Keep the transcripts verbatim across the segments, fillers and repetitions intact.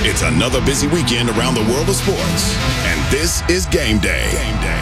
It's another busy weekend around the world of sports, and this is Game Day. Game Day.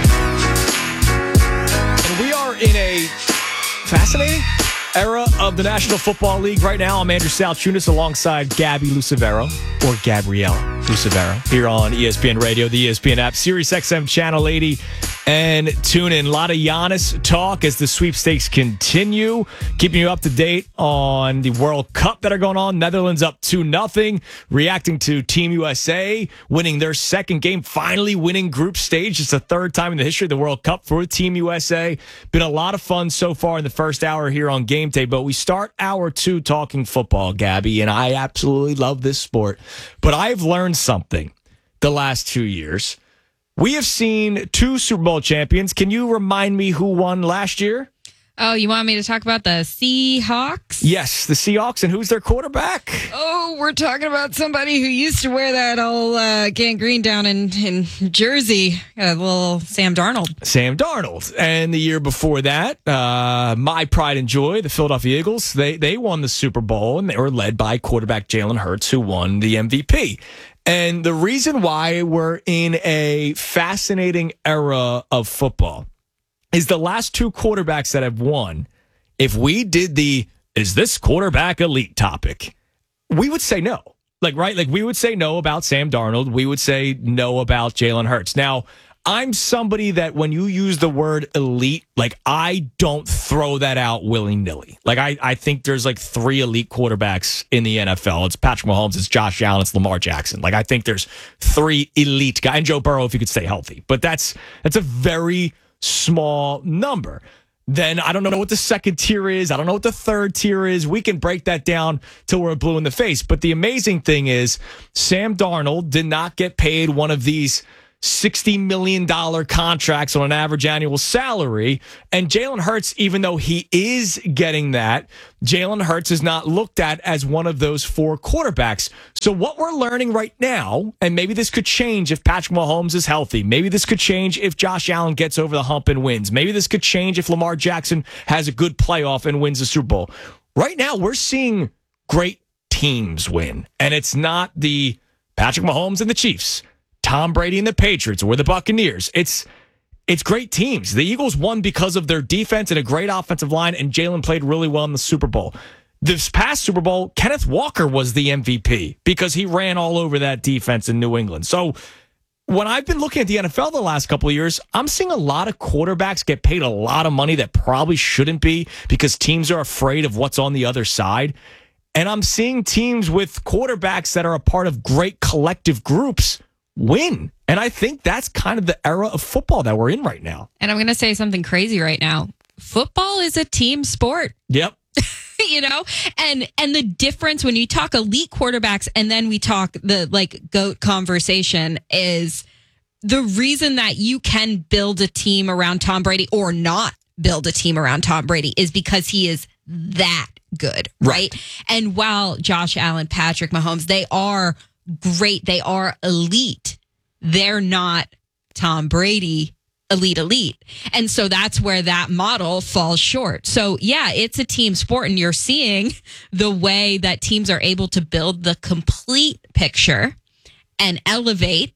And we are in a fascinating era of the National Football League right now. I'm Andrew Salchunas alongside Gabby Lucevero, or Gabrielle Lucevero, here on E S P N Radio, the E S P N app, Sirius X M Channel eighty, and tune in. A lot of Giannis talk as the sweepstakes continue, keeping you up to date on the World Cup that are going on. Netherlands up two nothing, reacting to Team U S A winning their second game, finally winning group stage. It's the third time in the history of the World Cup for Team U S A. Been a lot of fun so far in the first hour here on Game Day, but we start hour two talking football, Gabby, and I absolutely love this sport. But I've learned something the last two years. We have seen two Super Bowl champions. Can you remind me who won last year? Oh, you want me to talk about the Seahawks? Yes, the Seahawks. And who's their quarterback? Oh, we're talking about somebody who used to wear that old uh, gangrene down in, in Jersey, uh, little Sam Darnold. Sam Darnold. And the year before that, uh, my pride and joy, the Philadelphia Eagles, they, they won the Super Bowl, and they were led by quarterback Jalen Hurts, who won the M V P. And the reason why we're in a fascinating era of football is the last two quarterbacks that have won, if we did the, is this quarterback elite topic, we would say no. Like, right? Like, we would say no about Sam Darnold. We would say no about Jalen Hurts. Now, I'm somebody that when you use the word elite, like, I don't throw that out willy-nilly. Like, I, I think there's like three elite quarterbacks in the N F L. It's Patrick Mahomes, it's Josh Allen, it's Lamar Jackson. Like, I think there's three elite guys. And Joe Burrow, if he could stay healthy. But that's that's a very small number. Then I don't know what the second tier is. I don't know what the third tier is. We can break that down till we're blue in the face. But the amazing thing is Sam Darnold did not get paid one of these sixty million dollars contracts on an average annual salary. And Jalen Hurts, even though he is getting that, Jalen Hurts is not looked at as one of those four quarterbacks. So what we're learning right now, and maybe this could change if Patrick Mahomes is healthy. Maybe this could change if Josh Allen gets over the hump and wins. Maybe this could change if Lamar Jackson has a good playoff and wins the Super Bowl. Right now, we're seeing great teams win. And it's not the Patrick Mahomes and the Chiefs, Tom Brady and the Patriots, or the Buccaneers. It's it's great teams. The Eagles won because of their defense and a great offensive line, and Jalen played really well in the Super Bowl. This past Super Bowl, Kenneth Walker was the M V P because he ran all over that defense in New England. So when I've been looking at the N F L the last couple of years, I'm seeing a lot of quarterbacks get paid a lot of money that probably shouldn't be because teams are afraid of what's on the other side. And I'm seeing teams with quarterbacks that are a part of great collective groups win. And I think that's kind of the era of football that we're in right now. And I'm going to say something crazy right now. Football is a team sport. Yep. You know, and and the difference when you talk elite quarterbacks and then we talk the like GOAT conversation is the reason that you can build a team around Tom Brady or not build a team around Tom Brady is because he is that good, right? right? And while Josh Allen, Patrick Mahomes, they are great, they are elite, they're not Tom Brady elite elite. And so that's where that model falls short. So yeah, it's a team sport, and you're seeing the way that teams are able to build the complete picture and elevate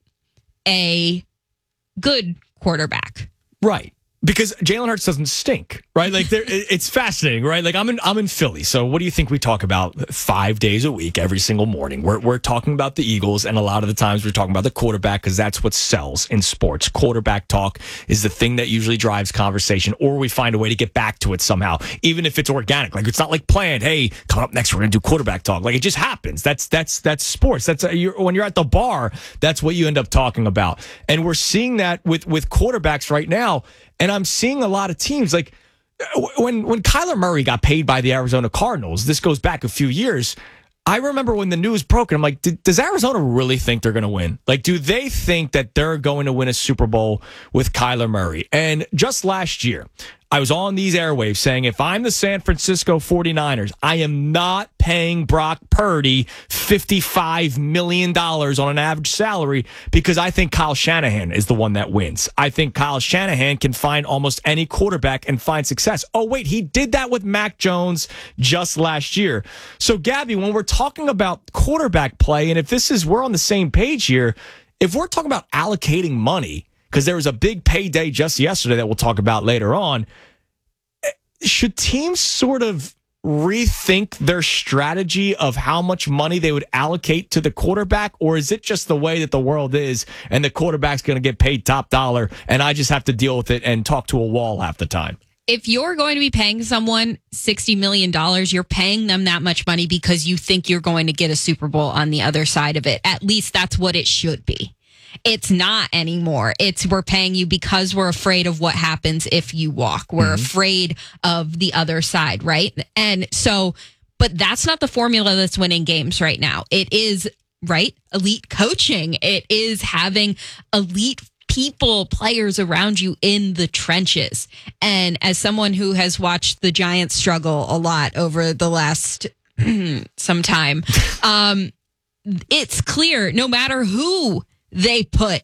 a good quarterback. Right. Because Jalen Hurts doesn't stink, right? Like, it's fascinating, right? Like, I'm in, I'm in Philly. So what do you think we talk about five days a week, every single morning? We're, we're talking about the Eagles, and a lot of the times we're talking about the quarterback because that's what sells in sports. Quarterback talk is the thing that usually drives conversation, or we find a way to get back to it somehow, even if it's organic. Like, it's not like planned, hey, coming up next, we're going to do quarterback talk. Like, it just happens. That's that's that's sports. That's a, you're, when you're at the bar, that's what you end up talking about. And we're seeing that with, with quarterbacks right now. And I'm seeing a lot of teams, like when when Kyler Murray got paid by the Arizona Cardinals, this goes back a few years, I remember when the news broke, and I'm like, does Arizona really think they're going to win? Like, do they think that they're going to win a Super Bowl with Kyler Murray? And just last year, I was on these airwaves saying, if I'm the San Francisco forty-niners, I am not paying Brock Purdy fifty-five million dollars on an average salary because I think Kyle Shanahan is the one that wins. I think Kyle Shanahan can find almost any quarterback and find success. Oh, wait, he did that with Mac Jones just last year. So, Gabby, when we're talking about quarterback play, and if this is, we're on the same page here, if we're talking about allocating money, because there was a big payday just yesterday that we'll talk about later on, should teams sort of rethink their strategy of how much money they would allocate to the quarterback? Or is it just the way that the world is and the quarterback's going to get paid top dollar and I just have to deal with it and talk to a wall half the time? If you're going to be paying someone sixty million dollars, you're paying them that much money because you think you're going to get a Super Bowl on the other side of it. At least that's what it should be. It's not anymore. It's we're paying you because we're afraid of what happens if you walk. We're mm-hmm. afraid of the other side, right? And so, but that's not the formula that's winning games right now. It is, right, elite coaching. It is having elite people, players around you in the trenches. And as someone who has watched the Giants struggle a lot over the last some time, um, it's clear no matter who they put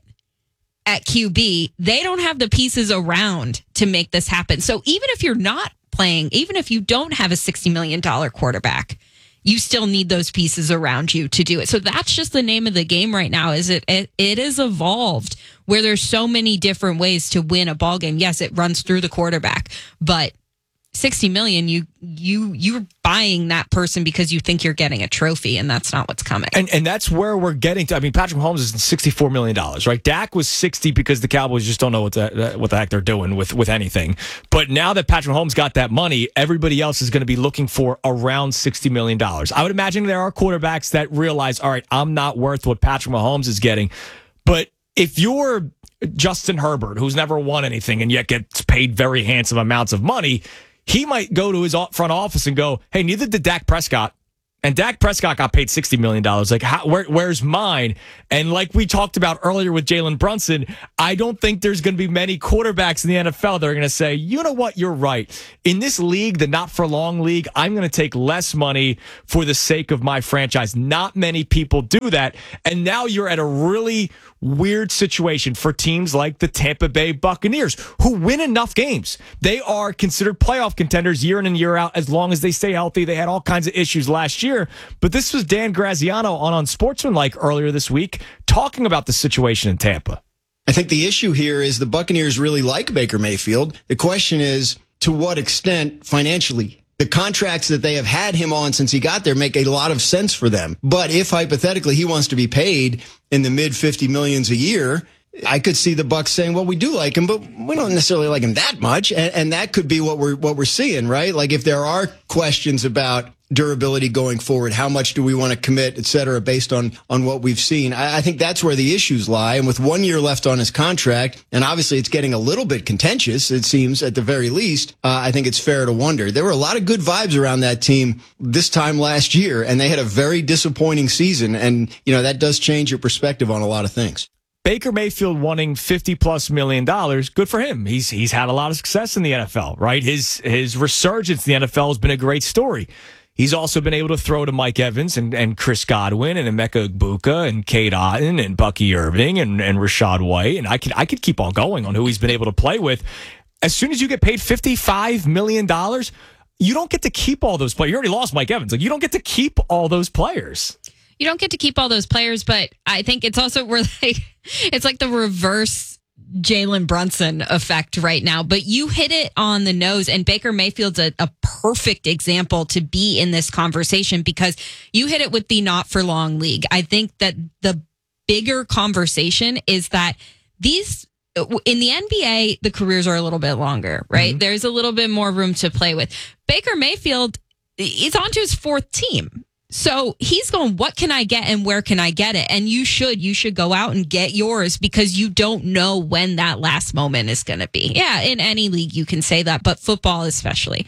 at Q B, they don't have the pieces around to make this happen. So even if you're not playing, even if you don't have a sixty million dollars quarterback, you still need those pieces around you to do it. So that's just the name of the game right now. Is it? It, it is evolved where there's so many different ways to win a ball game. Yes, it runs through the quarterback, but sixty million, you you you're buying that person because you think you're getting a trophy, and that's not what's coming. And and that's where we're getting to. I mean, Patrick Mahomes is sixty-four million dollars, right? Dak was sixty because the Cowboys just don't know what the what the heck they're doing with with anything. But now that Patrick Mahomes got that money, everybody else is going to be looking for around sixty million dollars. I would imagine there are quarterbacks that realize, all right, I'm not worth what Patrick Mahomes is getting. But if you're Justin Herbert, who's never won anything and yet gets paid very handsome amounts of money, he might go to his front office and go, hey, neither did Dak Prescott. And Dak Prescott got paid sixty million dollars. Like, how, where, where's mine? And like we talked about earlier with Jalen Brunson, I don't think there's going to be many quarterbacks in the N F L that are going to say, you know what, you're right. In this league, the not-for-long league, I'm going to take less money for the sake of my franchise. Not many people do that. And now you're at a really weird situation for teams like the Tampa Bay Buccaneers, who win enough games. They are considered playoff contenders year in and year out as long as they stay healthy. They had all kinds of issues last year. But this was Dan Graziano on Unsportsmanlike earlier this week talking about the situation in Tampa. I think the issue here is the Buccaneers really like Baker Mayfield. The question is, to what extent financially? The contracts that they have had him on since he got there make a lot of sense for them. But if hypothetically he wants to be paid in the mid fifty millions a year, I could see the Bucs saying, well, we do like him, but we don't necessarily like him that much. And, and that could be what we're what we're seeing, right? Like if there are questions about durability going forward, how much do we want to commit, et cetera, based on, on what we've seen. I, I think that's where the issues lie. And with one year left on his contract, and obviously it's getting a little bit contentious, it seems, at the very least, uh, I think it's fair to wonder. There were a lot of good vibes around that team this time last year, and they had a very disappointing season. And, you know, that does change your perspective on a lot of things. Baker Mayfield wanting fifty plus million dollars, good for him. He's he's had a lot of success in the N F L, right? His his resurgence in the N F L has been a great story. He's also been able to throw to Mike Evans and, and Chris Godwin and Emeka Egbuka and Cade Otton and Bucky Irving and, and Rashad White. And I could I could keep on going on who he's been able to play with. As soon as you get paid fifty-five million dollars, you don't get to keep all those players. You already lost Mike Evans. Like, you don't get to keep all those players. You don't get to keep all those players, but I think it's also we're like it's like the reverse Jalen Brunson effect right now. But you hit it on the nose, and Baker Mayfield's a, a perfect example to be in this conversation because you hit it with the not for long league. I think that the bigger conversation is that these in the N B A, the careers are a little bit longer, right? Mm-hmm. There's a little bit more room to play with. Baker Mayfield is on to his fourth team. So he's going, what can I get and where can I get it? And you should, you should go out and get yours because you don't know when that last moment is going to be. Yeah, in any league you can say that, but football especially.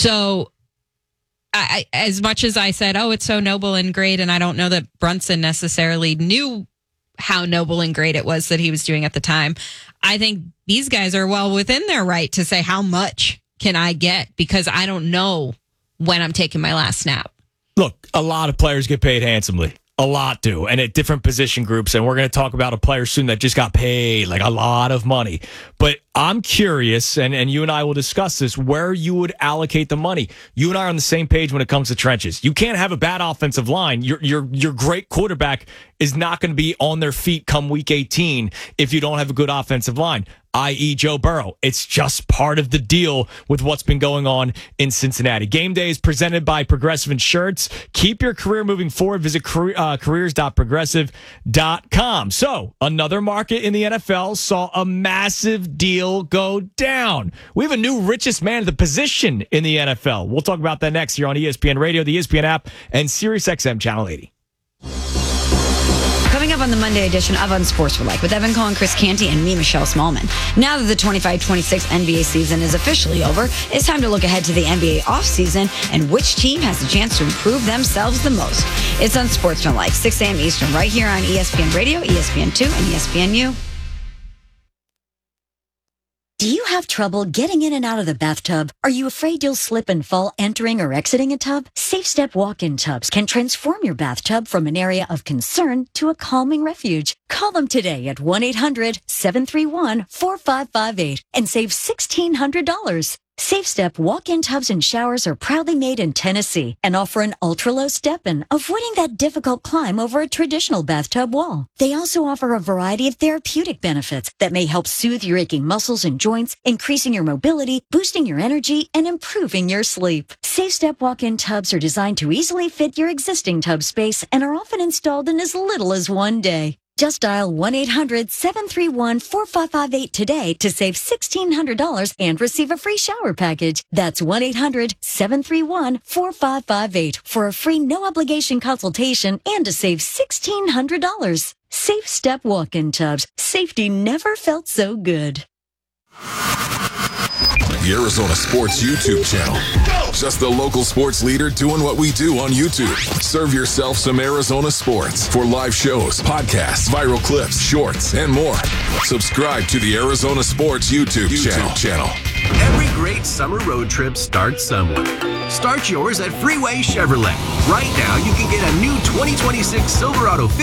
So I, as much as I said, oh, it's so noble and great, and I don't know that Brunson necessarily knew how noble and great it was that he was doing at the time. I think these guys are well within their right to say, how much can I get? Because I don't know when I'm taking my last snap. Look, a lot of players get paid handsomely. A lot do, and at different position groups. And we're going to talk about a player soon that just got paid like a lot of money. But I'm curious, and, and you and I will discuss this, where you would allocate the money. You and I are on the same page when it comes to trenches. You can't have a bad offensive line. Your your your great quarterback is not going to be on their feet come week eighteen if you don't have a good offensive line, that is. Joe Burrow. It's just part of the deal with what's been going on in Cincinnati. Game Day is presented by Progressive Insurance. Keep your career moving forward. Visit career, uh, careers dot progressive dot com. So, another market in the N F L saw a massive deal go down. We have a new richest man at the position in the N F L. We'll talk about that next here on E S P N Radio, the E S P N app, and SiriusXM Channel eighty. Coming up on the Monday edition of Unsportsmanlike with Evan Cohen, Chris Canty, and me, Michelle Smallman. Now that the twenty-five twenty-six N B A season is officially over, it's time to look ahead to the N B A offseason and which team has the chance to improve themselves the most. It's Unsportsmanlike, six a.m. Eastern, right here on E S P N Radio, E S P N two, and E S P N U. Do you have trouble getting in and out of the bathtub? Are you afraid you'll slip and fall entering or exiting a tub? SafeStep walk-in tubs can transform your bathtub from an area of concern to a calming refuge. Call them today at one eight hundred seven three one four five five eight and save sixteen hundred dollars. SafeStep walk-in tubs and showers are proudly made in Tennessee and offer an ultra-low step-in, avoiding that difficult climb over a traditional bathtub wall. They also offer a variety of therapeutic benefits that may help soothe your aching muscles and joints, increasing your mobility, boosting your energy, and improving your sleep. SafeStep walk-in tubs are designed to easily fit your existing tub space and are often installed in as little as one day. Just dial one eight hundred seven three one four five five eight today to save sixteen hundred dollars and receive a free shower package. That's one eight hundred seven three one four five five eight for a free no-obligation consultation and to save sixteen hundred dollars. Safe Step walk-in tubs. Safety never felt so good. The Arizona Sports YouTube channel. Just the local sports leader doing what we do on YouTube. Serve yourself some Arizona sports for live shows, podcasts, viral clips, shorts, and more. Subscribe to the Arizona Sports YouTube, YouTube channel. channel. Every great summer road trip starts somewhere. Start yours at Freeway Chevrolet. Right now, you can get a new twenty twenty-six Silverado